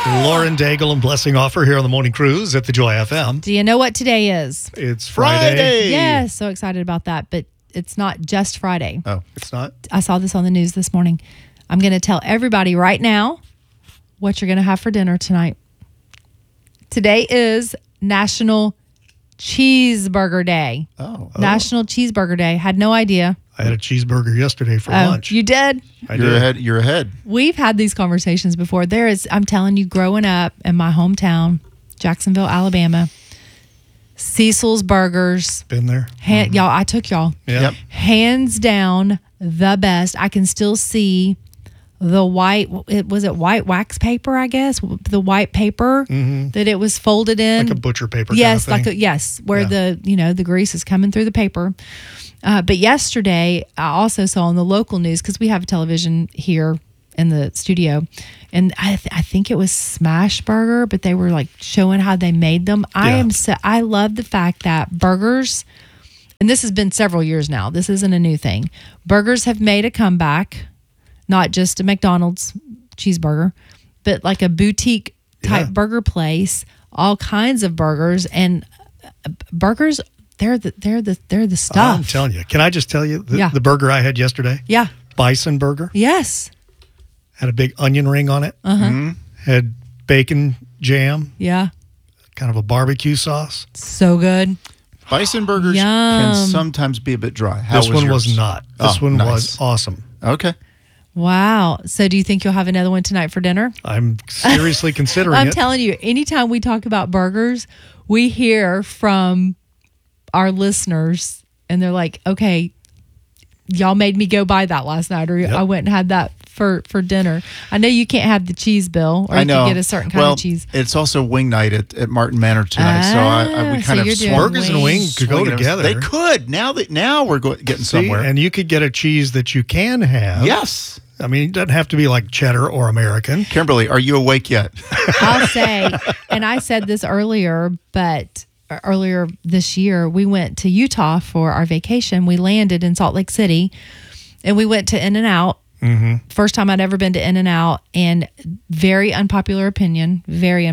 Lauren Daigle and Blessing Offer here on the Morning Cruise at the Joy FM. Do you know what today is? It's Friday. Yes, so excited about that. But it's not just Friday. Oh, it's not? I saw this on the news this morning. I'm going to tell everybody right now what you're going to have for dinner tonight. Today is National Cheeseburger Day. Oh. National Cheeseburger Day. Had no idea. I had a cheeseburger yesterday for lunch. You did? You're ahead. We've had these conversations before. I'm telling you, growing up in my hometown, Jacksonville, Alabama, Cecil's Burgers. Been there. Y'all, I took y'all. Yep. Hands down, the best. I can still see the white, was it white wax paper, I guess? The white paper that it was folded in. Like a butcher paper yes, kind of thing. Where the grease is coming through the paper. But yesterday, I also saw on the local news, because we have a television here in the studio, and I think it was Smash Burger, but they were like showing how they made them. I love the fact that burgers, and this has been several years now, this isn't a new thing. Burgers have made a comeback, not just a McDonald's cheeseburger, but like a boutique type burger place, all kinds of burgers, and burgers. They're the stuff. I'm telling you. Can I just tell you the burger I had yesterday? Yeah. Bison burger. Yes. Had a big onion ring on it. Had bacon jam. Yeah. Kind of a barbecue sauce. So good. Bison burgers can sometimes be a bit dry. This one was not. This one was awesome. Okay. Wow. So do you think you'll have another one tonight for dinner? I'm seriously considering it. I'm telling you, anytime we talk about burgers, we hear from our listeners and they're like, okay, y'all made me go buy that last night, or I went and had that for dinner. I know you can't have the cheese, Bill, or you can get a certain kind of cheese. It's also wing night at Martin Manor tonight, so we kind of burgers and wings could go together. They could now we're getting somewhere, and you could get a cheese that you can have. Yes. I mean, it doesn't have to be like cheddar or American. Kimberly, are you awake yet? I'll say, and I said this earlier this year, we went to Utah for our vacation. We landed in Salt Lake City, and we went to In-N-Out. First time I'd ever been to In-N-Out, and very unpopular opinion,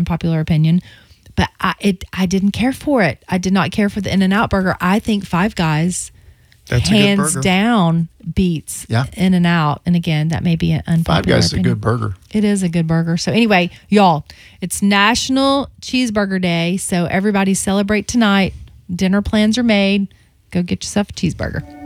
but I didn't care for it. I did not care for the In-N-Out burger. I think Five Guys, hands down, beats In-N-Out. And again, that may be an unpopular Five Guys opinion. is a good burger. It is a good burger. So anyway, y'all, it's National Cheeseburger Day. So everybody celebrate tonight. Dinner plans are made. Go get yourself a cheeseburger.